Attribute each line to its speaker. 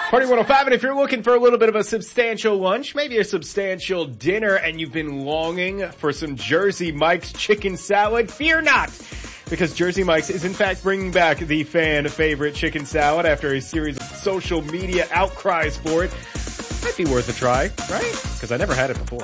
Speaker 1: Party 105, and if you're looking for a little bit of a substantial lunch, maybe a substantial dinner, and you've been longing for some Jersey Mike's chicken salad, fear not! Because Jersey Mike's is in fact bringing back the fan favorite chicken salad after a series of social media outcries for it. Might be worth a try, right? Because I never had it before.